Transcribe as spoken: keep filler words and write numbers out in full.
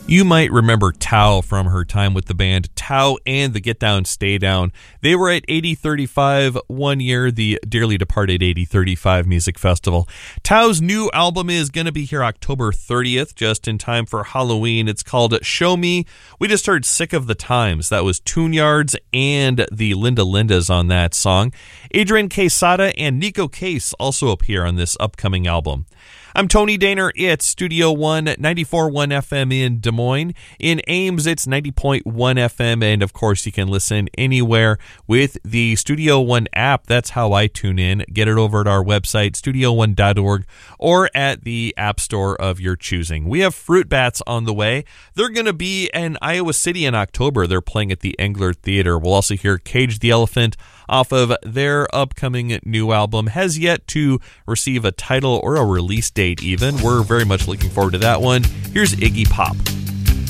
You might remember Tao from her time with the band Tao and the Get Down, Stay Down. They were at eighty thirty-five one year, the dearly departed eighty thirty-five Music Festival. Tao's new album is going to be here October thirtieth, just in time for Halloween. It's called Show Me. We just heard Sick of the Times. That was Tune Yards and the Linda Lindas on that song. Adrian Quesada and Nico Case also appear on this upcoming album. I'm Tony Daner. It's Studio One, ninety-four point one F M in Des Moines. In Ames, it's ninety point one F M, and of course, you can listen anywhere with the Studio One app. That's how I tune in. Get it over at our website, studio one dot org, or at the app store of your choosing. We have Fruit Bats on the way. They're going to be in Iowa City in October. They're playing at the Engler Theater. We'll also hear Cage the Elephant off of their upcoming new album. Has yet to receive a title or a release date even. We're very much looking forward to that one. Here's Iggy Pop.